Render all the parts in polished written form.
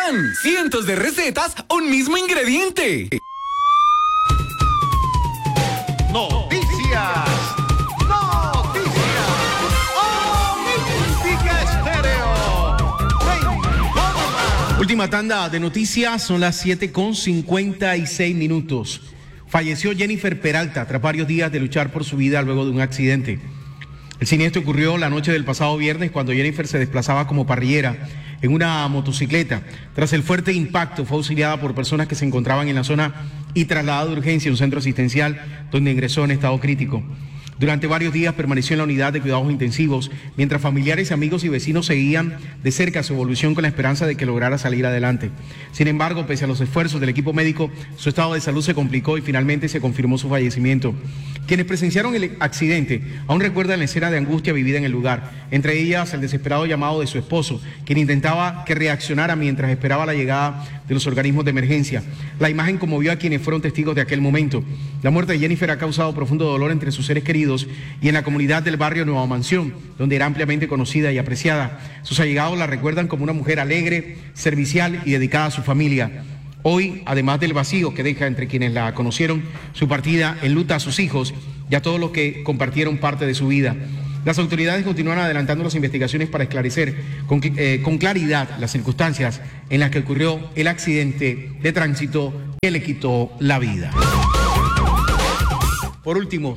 pan, cientos de recetas, un mismo ingrediente. Noticias. Olímpica Estéreo. Última tanda de noticias, son las 7:56. Falleció Jennifer Peralta tras varios días de luchar por su vida luego de un accidente. El siniestro ocurrió la noche del pasado viernes cuando Jennifer se desplazaba como parrillera en una motocicleta. Tras el fuerte impacto fue auxiliada por personas que se encontraban en la zona y trasladada de urgencia a un centro asistencial donde ingresó en estado crítico. Durante varios días permaneció en la unidad de cuidados intensivos, mientras familiares, amigos y vecinos seguían de cerca su evolución con la esperanza de que lograra salir adelante. Sin embargo, pese a los esfuerzos del equipo médico, su estado de salud se complicó y finalmente se confirmó su fallecimiento. Quienes presenciaron el accidente aún recuerdan la escena de angustia vivida en el lugar, entre ellas el desesperado llamado de su esposo, quien intentaba que reaccionara mientras esperaba la llegada de los organismos de emergencia. La imagen conmovió a quienes fueron testigos de aquel momento. La muerte de Jennifer ha causado profundo dolor entre sus seres queridos y en la comunidad del barrio Nueva Mansión, donde era ampliamente conocida y apreciada. Sus allegados la recuerdan como una mujer alegre, servicial y dedicada a su familia. Hoy, además del vacío que deja entre quienes la conocieron, su partida enluta a sus hijos y a todos los que compartieron parte de su vida. Las autoridades continúan adelantando las investigaciones para esclarecer con claridad las circunstancias en las que ocurrió el accidente de tránsito que le quitó la vida. Por último,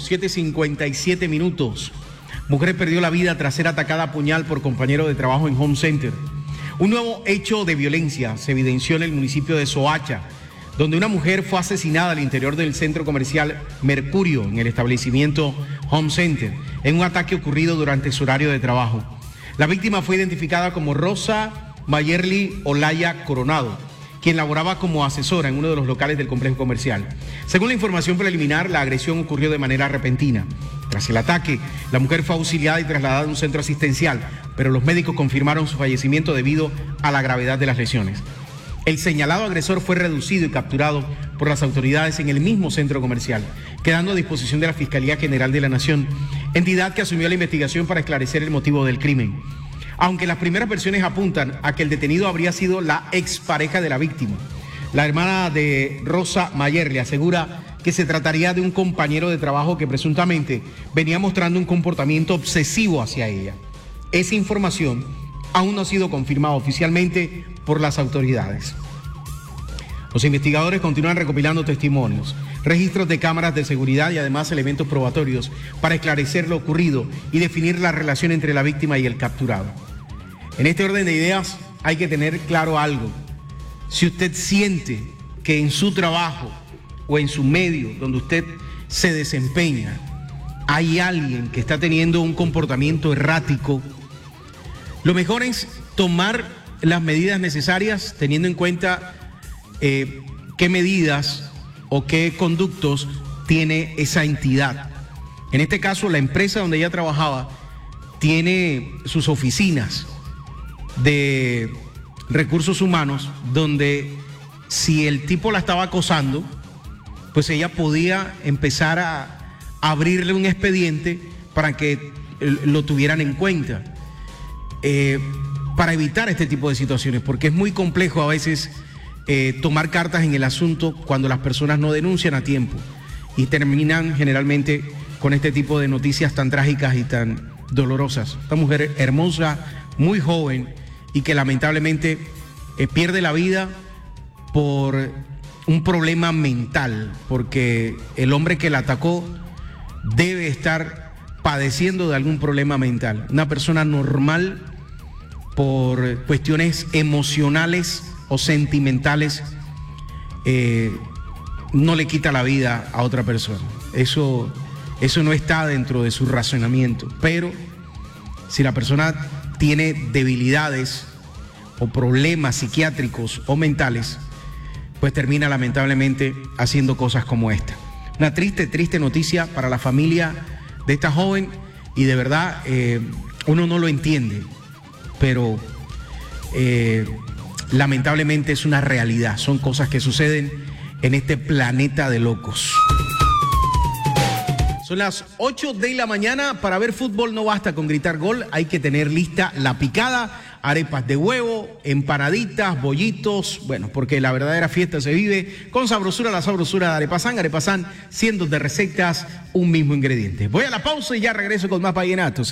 7:57. Mujer perdió la vida tras ser atacada a puñal por compañero de trabajo en Home Center. Un nuevo hecho de violencia se evidenció en el municipio de Soacha, donde una mujer fue asesinada al interior del centro comercial Mercurio, en el establecimiento Home Center, en un ataque ocurrido durante su horario de trabajo. La víctima fue identificada como Rosa Mayerly Olaya Coronado, quien laboraba como asesora en uno de los locales del complejo comercial. Según la información preliminar, la agresión ocurrió de manera repentina. Tras el ataque, la mujer fue auxiliada y trasladada a un centro asistencial, pero los médicos confirmaron su fallecimiento debido a la gravedad de las lesiones. El señalado agresor fue reducido y capturado por las autoridades en el mismo centro comercial, quedando a disposición de la Fiscalía General de la Nación, entidad que asumió la investigación para esclarecer el motivo del crimen. Aunque las primeras versiones apuntan a que el detenido habría sido la expareja de la víctima. La hermana de Rosa Mayer le asegura que se trataría de un compañero de trabajo que presuntamente venía mostrando un comportamiento obsesivo hacia ella. Esa información aún no ha sido confirmada oficialmente por las autoridades. Los investigadores continúan recopilando testimonios, registros de cámaras de seguridad y además elementos probatorios para esclarecer lo ocurrido y definir la relación entre la víctima y el capturado. En este orden de ideas hay que tener claro algo. Si usted siente que en su trabajo o en su medio donde usted se desempeña hay alguien que está teniendo un comportamiento errático, lo mejor es tomar las medidas necesarias teniendo en cuenta qué medidas o qué conductos tiene esa entidad. En este caso, la empresa donde ella trabajaba tiene sus oficinas de recursos humanos donde si el tipo la estaba acosando, pues ella podía empezar a abrirle un expediente para que lo tuvieran en cuenta, para evitar este tipo de situaciones, porque es muy complejo a veces tomar cartas en el asunto cuando las personas no denuncian a tiempo y terminan generalmente con este tipo de noticias tan trágicas y tan dolorosas. Esta mujer hermosa, muy joven y que lamentablemente pierde la vida por un problema mental, porque el hombre que la atacó debe estar padeciendo de algún problema mental. Una persona normal, por cuestiones emocionales o sentimentales, no le quita la vida a otra persona. Eso no está dentro de su razonamiento. Pero si la persona tiene debilidades o problemas psiquiátricos o mentales, pues termina lamentablemente haciendo cosas como esta. Una triste noticia para la familia de esta joven y de verdad uno no lo entiende, pero lamentablemente es una realidad, son cosas que suceden en este planeta de locos. Son las 8 de la mañana. Para ver fútbol no basta con gritar gol, hay que tener lista la picada. arepas de huevo, empanaditas, bollitos, bueno, porque la verdadera fiesta se vive con sabrosura, la sabrosura de Arepazán. Arepazán, cientos de recetas, un mismo ingrediente. Voy a la pausa y ya regreso con más vallenatos.